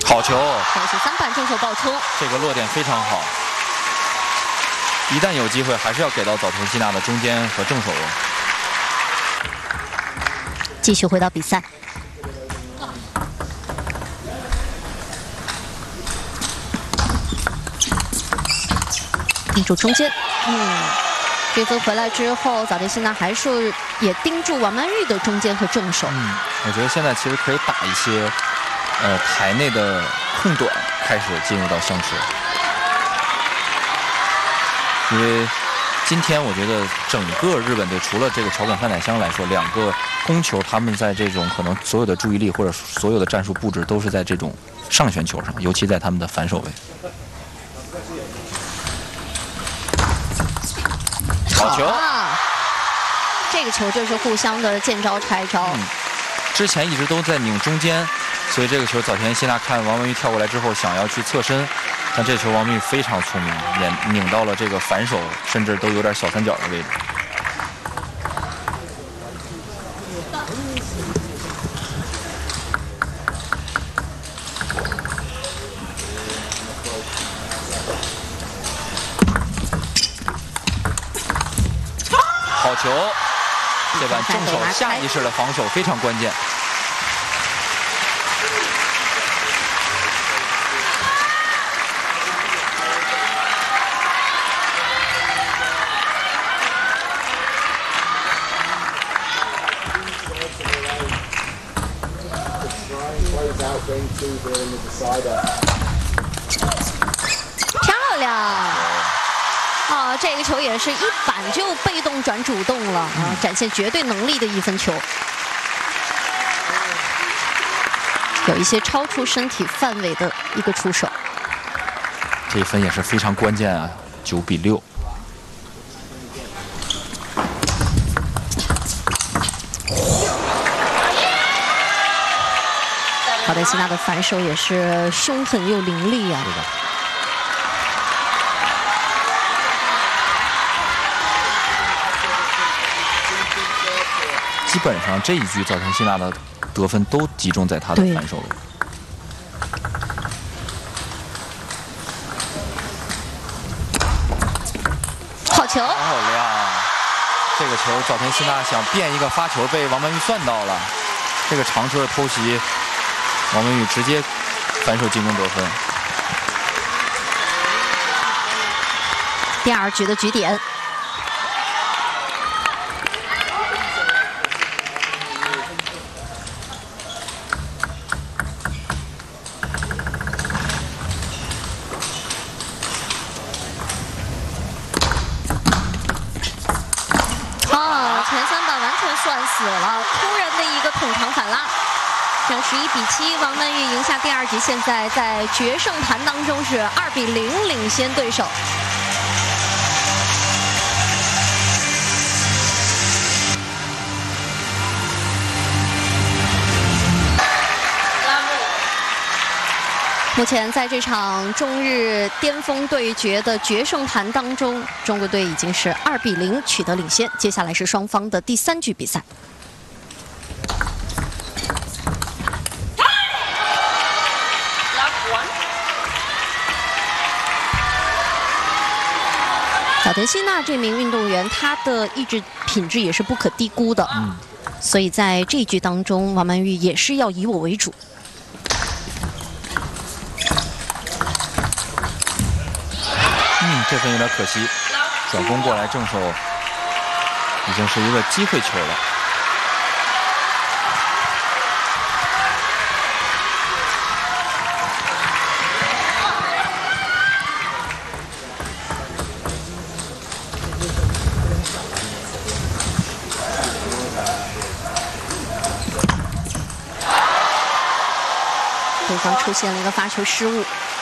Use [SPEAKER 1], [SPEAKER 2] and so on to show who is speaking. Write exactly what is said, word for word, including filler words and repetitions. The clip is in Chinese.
[SPEAKER 1] 好球！
[SPEAKER 2] 这是三板正手爆冲，
[SPEAKER 1] 这个落点非常好。一旦有机会，还是要给到早田希娜的中间和正手位。
[SPEAKER 2] 继续回到比赛。盯住中间，嗯，这分回来之后，早田希娜还是也盯住王曼玉的中间和正手。
[SPEAKER 1] 嗯，我觉得现在其实可以打一些，呃，台内的空短，开始进入到相持。因为今天我觉得整个日本队除了这个桥本范乃香来说，两个攻球他们在这种可能所有的注意力或者所有的战术布置都是在这种上旋球上，尤其在他们的反手位。好球！
[SPEAKER 2] 啊，这个球就是互相的见招拆招。
[SPEAKER 1] 嗯，之前一直都在拧中间，所以这个球早田希娜看王曼玉跳过来之后想要去侧身，但这球王曼玉非常聪明，也拧到了这个反手，甚至都有点小三角的位置。好球！这板正手下意识的防守非常关键。
[SPEAKER 2] 漂亮！啊，这个球也是一板就被动转主动了啊，展现绝对能力的一分球，有一些超出身体范围的一个出手。
[SPEAKER 1] 这一分也是非常关键啊，九比六。
[SPEAKER 2] 早田希娜的反手也是凶狠又凌厉啊！
[SPEAKER 1] 是的。基本上这一局早田希娜的得分都集中在她的反手位。
[SPEAKER 2] 好球！
[SPEAKER 1] 漂亮！这个球早田希娜想变一个发球，被王曼玉算到了。这个长球的偷袭，王曼玉直接反手进攻得分。
[SPEAKER 2] 第二局的局点。算死了，突然的一个捅长反拉，这样十一比七，王曼玉赢下第二局，现在在决胜盘当中是二比零领先对手。目前在这场中日巅峰对决的决胜盘当中，中国队已经是二比零取得领先。接下来是双方的第三局比赛。早田希娜这名运动员，她的意志品质也是不可低估的。嗯，所以在这一局当中，王曼玉也是要以我为主。
[SPEAKER 1] 嗯，这分有点可惜，转攻过来正手已经是一个机会球了。
[SPEAKER 2] 对方出现了一个发球失误。